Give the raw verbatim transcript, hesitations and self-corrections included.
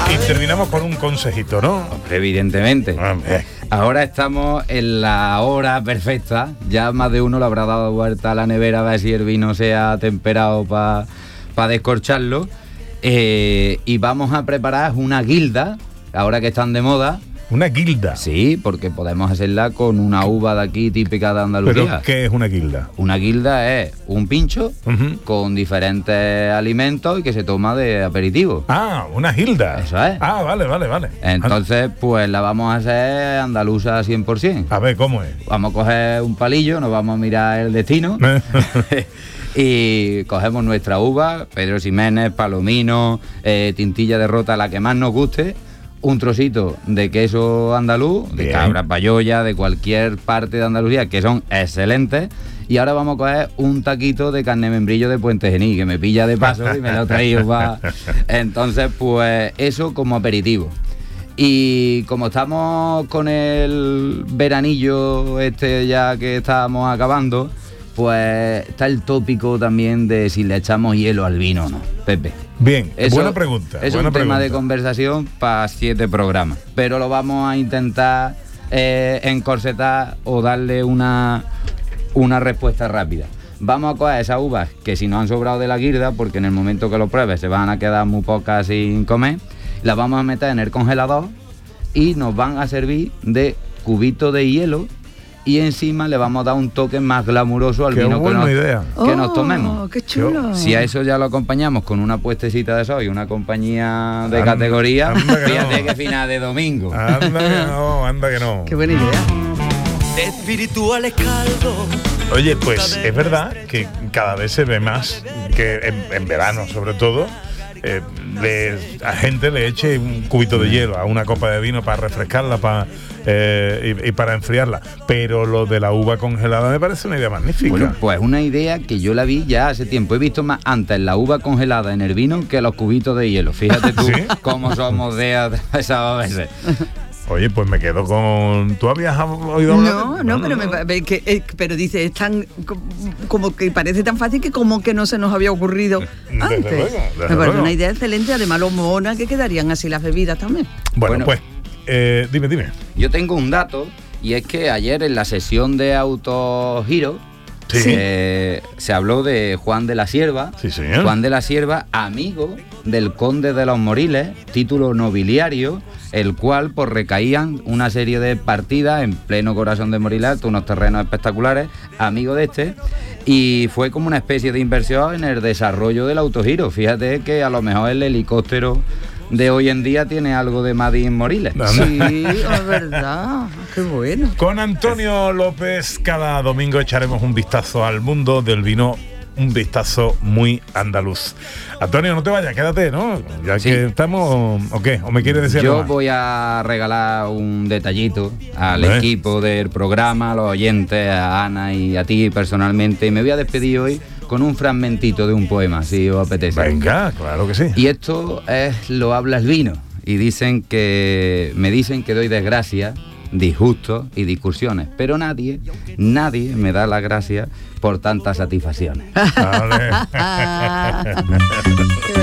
Y terminamos con un consejito, ¿no? Hombre, evidentemente. Hombre. Ahora estamos en la hora perfecta. Ya más de uno le habrá dado vuelta a la nevera a ver si el vino se ha temperado para pa descorcharlo. Eh, y vamos a preparar una guilda, ahora que están de moda. ¿Una guilda? Sí, porque podemos hacerla con una uva de aquí típica de Andalucía. ¿Pero qué es una guilda? Una guilda es un pincho Uh-huh. con diferentes alimentos y que se toma de aperitivo. Ah, una gilda. Eso es. Ah, vale, vale, vale. Entonces, pues la vamos a hacer andaluza cien por ciento. A ver, ¿cómo es? Vamos a coger un palillo, nos vamos a mirar el destino y cogemos nuestra uva, Pedro Ximénez, Palomino, eh, Tintilla de Rota, la que más nos guste, un trocito de queso andaluz, de Bien. cabra payoya, de cualquier parte de Andalucía, que son excelentes. Y ahora vamos a coger un taquito de carne membrillo de Puente Genil, que me pilla de paso y me lo he traído para... Entonces, pues eso como aperitivo. Y como estamos con el veranillo este ya que estábamos acabando, pues está el tópico también de si le echamos hielo al vino o no, Pepe. Bien, Eso buena pregunta. Es buena un pregunta. tema de conversación para siete programas, pero lo vamos a intentar eh, encorsetar o darle una, una respuesta rápida. Vamos a coger esas uvas que si nos han sobrado de la guirda, porque en el momento que lo pruebes se van a quedar muy pocas sin comer, las vamos a meter en el congelador y nos van a servir de cubito de hielo. Y encima le vamos a dar un toque más glamuroso al Qué vino que buena nos, idea. que nos Oh, tomemos. ¡Qué chulo! Si a eso ya lo acompañamos con una puestecita de sol y una compañía de Anda, categoría, anda que fíjate no. que final de domingo. Anda que no, anda que no. ¡Qué buena idea! De espirituales caldo. Oye, pues es verdad que cada vez se ve más que en, en verano, sobre todo, eh, le, a gente le eche un cubito de hielo a una copa de vino para refrescarla para eh, y, y para enfriarla. Pero lo de la uva congelada me parece una idea magnífica. Bueno, pues una idea que yo la vi ya hace tiempo. He visto más antes la uva congelada en el vino que los cubitos de hielo. Fíjate tú ¿Sí? cómo somos de atravesados a veces. Oye, pues me quedo con... ¿Tú habías oído hablar? No, de- no, pero me pa- ve que, eh, pero dice, es tan co- como que parece tan fácil que como que no se nos había ocurrido Desde antes. luego, desde me parece luego. una idea excelente, además lo mona que quedarían así las bebidas también. Bueno, Bueno. pues, eh, dime, dime. Yo tengo un dato y es que ayer en la sesión de Autogiro Sí. se, se habló de Juan de la Sierva. Sí, señor. Juan de la Sierva, amigo del conde de los Moriles, título nobiliario, el cual pues recaían una serie de partidas en pleno corazón de Moriles Alto, unos terrenos espectaculares, amigo de este, y fue como una especie de inversión en el desarrollo del Autogiro. Fíjate que a lo mejor el helicóptero de hoy en día tiene algo de Madrid Moriles. Sí, es verdad. Qué bueno. Con Antonio López cada domingo echaremos un vistazo al mundo del vino, un vistazo muy andaluz. Antonio, no te vayas, quédate, ¿no? Ya Sí. que estamos, ¿o qué? ¿O me quieres decir Yo algo más? voy a regalar un detallito al Hombre. equipo del programa, a los oyentes, a Ana y a ti personalmente. Y me voy a despedir hoy con un fragmentito de un poema, si os apetece. Venga, claro que sí. Y esto es Lo habla el vino. Y dicen que me dicen que doy desgracia, disgustos y discusiones. Pero nadie, nadie me da las gracias por tantas satisfacciones. Vale.